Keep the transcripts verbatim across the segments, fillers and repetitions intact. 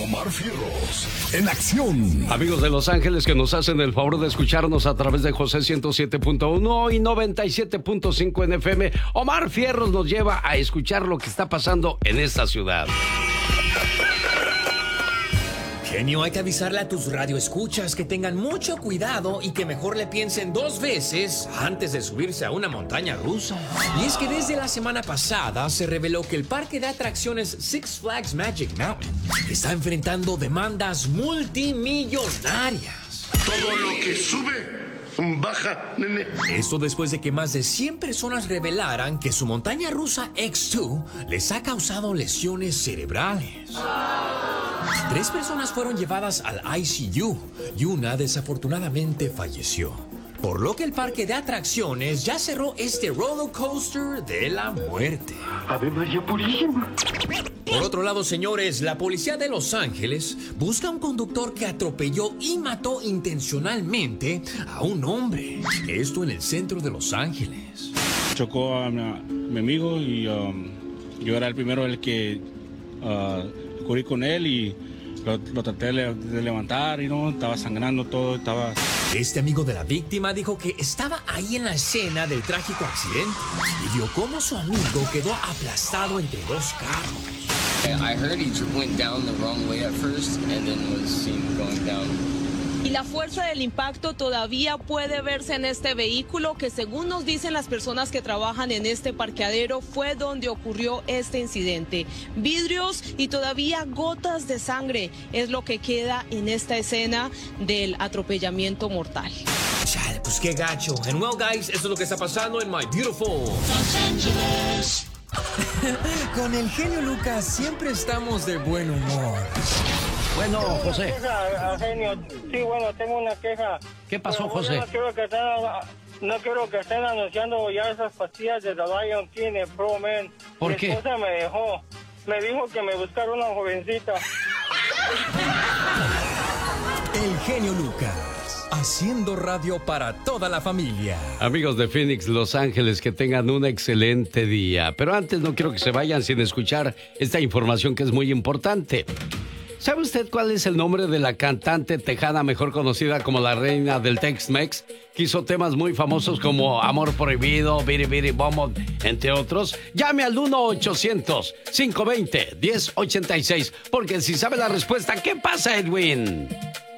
Omar Fierros, en acción. Amigos de Los Ángeles que nos hacen el favor de escucharnos a través de José ciento siete punto uno y noventa y siete punto cinco en F M, Omar Fierros nos lleva a escuchar lo que está pasando en esta ciudad. Genio, hay que avisarle a tus radioescuchas que tengan mucho cuidado y que mejor le piensen dos veces antes de subirse a una montaña rusa. Y es que desde la semana pasada se reveló que el parque de atracciones Six Flags Magic Mountain está enfrentando demandas multimillonarias. Todo lo que sube, baja, nene. Esto después de que más de cien personas revelaran que su montaña rusa X dos les ha causado lesiones cerebrales. Tres personas fueron llevadas al I C U y una desafortunadamente falleció. Por lo que el parque de atracciones ya cerró este roller coaster de la muerte. Ave María Purísima. Por otro lado, señores, la policía de Los Ángeles busca a un conductor que atropelló y mató intencionalmente a un hombre. Esto en el centro de Los Ángeles. Chocó a mi, a mi amigo y um, yo era el primero el que uh, corrí con él y lo, lo traté de, de levantar y no, estaba sangrando todo, estaba... Este amigo de la víctima dijo que estaba ahí en la escena del trágico accidente y vio cómo su amigo quedó aplastado entre dos carros. I heard he went down the wrong way at first and then was seen going down. Y la fuerza del impacto todavía puede verse en este vehículo que, según nos dicen las personas que trabajan en este parqueadero, fue donde ocurrió este incidente. Vidrios y todavía gotas de sangre es lo que queda en esta escena del atropellamiento mortal. Chale, pues qué gacho. And well, guys, eso es lo que está pasando en My Beautiful Los Ángeles. Con el genio Lucas siempre estamos de buen humor. Bueno, José. Queja, genio. Sí, bueno, tengo una queja. ¿Qué pasó, Pero, José? No quiero, que estén, no quiero que estén anunciando ya esas pastillas de The Lion King Pro Man. ¿Por Mi qué? Mi esposa me dejó. Me dijo que me buscara una jovencita. El genio Lucas, haciendo radio para toda la familia. Amigos de Phoenix, Los Ángeles, que tengan un excelente día. Pero antes no quiero que se vayan sin escuchar esta información que es muy importante. ¿Sabe usted cuál es el nombre de la cantante tejana mejor conocida como la reina del Tex-Mex? Que hizo temas muy famosos como Amor Prohibido, Biri Biri Bom Bom, entre otros. Llame al uno ochocientos, cinco veinte, diez ochenta y seis, porque si sabe la respuesta, ¿qué pasa, Edwin?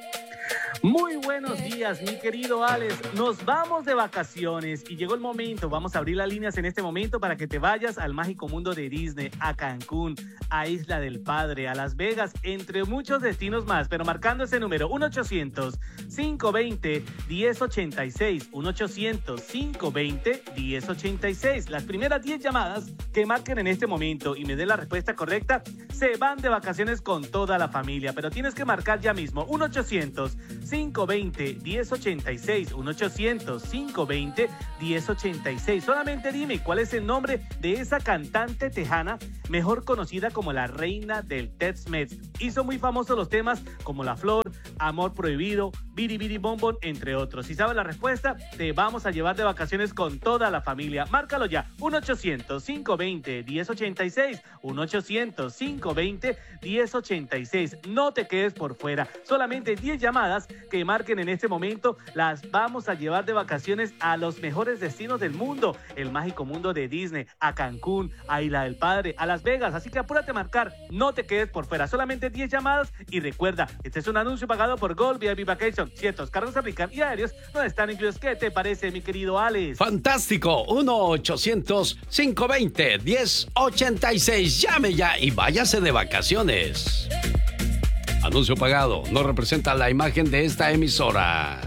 Muy buenos días, mi querido Alex. Nos vamos de vacaciones y llegó el momento. Vamos a abrir las líneas en este momento para que te vayas al mágico mundo de Disney, a Cancún, a Isla del Padre, a Las Vegas, entre muchos destinos más. Pero marcando ese número, uno ochocientos, cinco veinte, diez ochenta y seis, uno ochocientos, cinco veinte, diez ochenta y seis. Las primeras diez llamadas que marquen en este momento y me den la respuesta correcta, se van de vacaciones con toda la familia. Pero tienes que marcar ya mismo, uno ochocientos, cinco veinte, diez ochenta y seis, uno ochocientos, cinco veinte, diez ochenta y seis. Solamente dime cuál es el nombre de esa cantante tejana mejor conocida como la reina del Tex-Mex. Hizo muy famosos los temas como La Flor, Amor Prohibido, Biri Biri Bom Bom, entre otros. Si sabes la respuesta, te vamos a llevar de vacaciones con toda la familia. Márcalo ya, uno ochocientos, cinco veinte, diez ochenta y seis, uno ochocientos, cinco veinte, diez ochenta y seis. No te quedes por fuera. Solamente diez llamadas que marquen en este momento, las vamos a llevar de vacaciones a los mejores destinos del mundo, el mágico mundo de Disney, a Cancún, a Isla del Padre, a Las Vegas, así que apúrate a marcar, no te quedes por fuera, solamente diez llamadas y recuerda, este es un anuncio pagado por Gold V I P Vacation, ciertos cargos aplican y aéreos no están incluidos. ¿Qué te parece, mi querido Alex? Fantástico, uno ochocientos, cinco veinte, diez ochenta y seis, llame ya y váyase de vacaciones. Anuncio pagado, no representa la imagen de esta emisora.